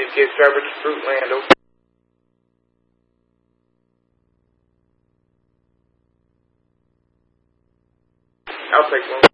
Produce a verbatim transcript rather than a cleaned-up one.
Need to get driver to Fruitland. Over. I'll take one.